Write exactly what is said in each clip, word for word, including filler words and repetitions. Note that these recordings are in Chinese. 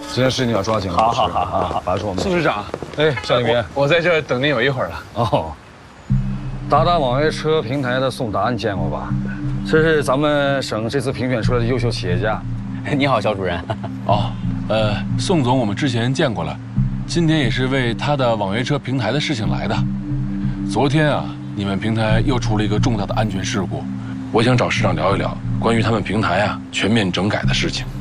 这件事你要抓紧了。 好好好好好， 白说我们。 苏市长， 哎，夏立明， 我在这等您有一会儿了。 哦，达达网约车平台的宋达你见过吧？这是咱们省这次评选出来的优秀企业家。 你好，肖主任。 哦，呃，宋总我们之前见过了，今天也是为他的网约车平台的事情来的。昨天啊，你们平台又出了一个重大的安全事故，我想找市长聊一聊关于他们平台啊全面整改的事情。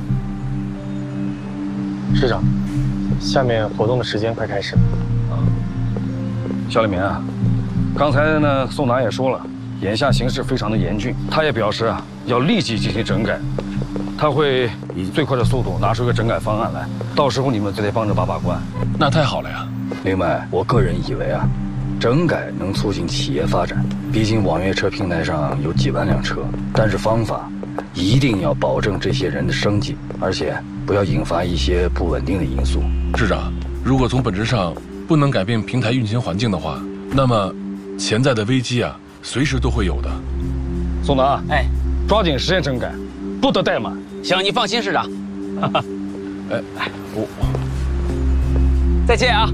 市长，下面活动的时间快开始了。 啊，肖立明啊，刚才呢宋达也说了，眼下形势非常的严峻，他也表示啊要立即进行整改。他会以最快的速度拿出一个整改方案来，到时候你们就得帮着把把关。 那太好了呀！ 另外，我个人以为啊，整改能促进企业发展，毕竟网约车平台上有几万辆车，但是方法一定要保证这些人的生计，而且不要引发一些不稳定的因素。 市长，如果从本质上不能改变平台运行环境的话，那么潜在的危机啊，随时都会有的。 宋达， 哎， 抓紧时间整改，不得怠慢。 行，你放心，市长。 哎，我再见啊，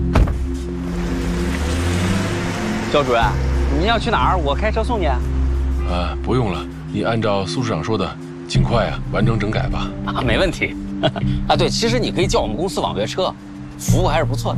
肖主任，您要去哪儿？我开车送你。 啊，不用了，你按照苏市长说的，尽快啊完成整改吧。 啊，没问题。啊，对，其实你可以叫我们公司网约车，服务还是不错的。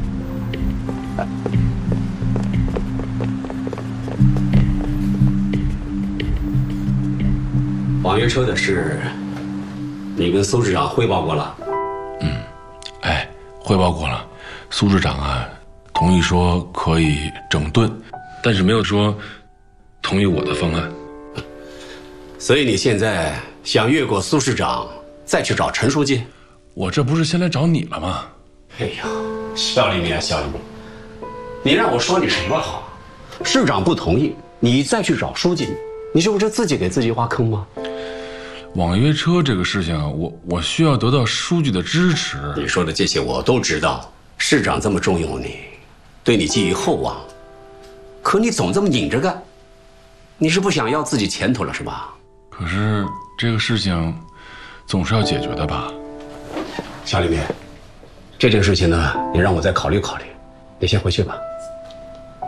网约车的事，你跟苏市长汇报过了？ 嗯，哎，汇报过了。苏市长啊，同意说可以整顿，但是没有说同意我的方案。 所以你现在想越过苏市长，再去找陈书记？ 我这不是先来找你了吗？ 哎呀，肖立明啊，肖立明，你让我说你什么好？市长不同意，你再去找书记，你这不是自己给自己挖坑吗？ 网约车这个事情啊，我我需要得到书记的支持。 你说的这些我都知道，市长这么重用你，对你寄予厚望，可你总这么拧着干，你是不想要自己前途了是吧？ 可是这个事情总是要解决的吧？ 肖立明，这件事情呢，你让我再考虑考虑，你先回去吧。